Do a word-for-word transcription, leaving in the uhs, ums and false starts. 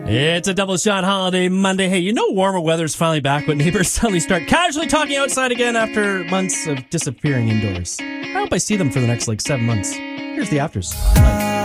It's a double shot holiday Monday. Hey, you know warmer weather's finally back, but neighbors suddenly start casually talking outside again after months of disappearing indoors. I hope I see them for the next, like, seven months. Here's the afters. Bye.